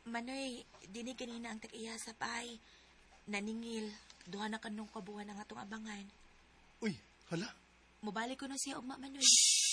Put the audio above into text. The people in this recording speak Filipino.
Manoy, dini kanina ang tag-iya sa pay. Naningil, duha na kanong kabuhan ang atong abangan. Uy, hala. Mubalik ko na siya ugma, Manoy.